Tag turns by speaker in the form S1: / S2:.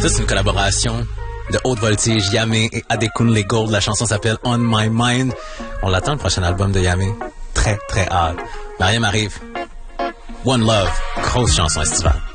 S1: Ça, c'est une collaboration de Haute Voltige, Yamé et Adekunle Gold. La chanson s'appelle On My Mind. On l'attend, le prochain album de Yamé. Très, très hâte. Mariam arrive. One Love, grosse chanson estivale.